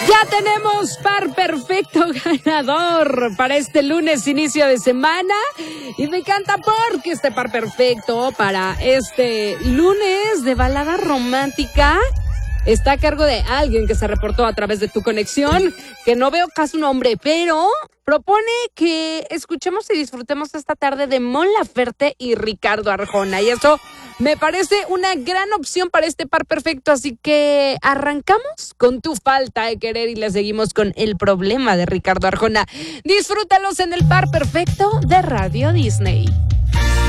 Ya tenemos par perfecto ganador para este lunes, inicio de semana. Y me encanta porque este par perfecto para este lunes de balada romántica está a cargo de alguien que se reportó a través de tu conexión, que no veo casi un nombre, pero propone que escuchemos y disfrutemos esta tarde de Mon Laferte y Ricardo Arjona. Y eso me parece una gran opción para este par perfecto, así que arrancamos con Tu Falta de Querer y le seguimos con El Problema de Ricardo Arjona. Disfrútalos en el par perfecto de Radio Disney.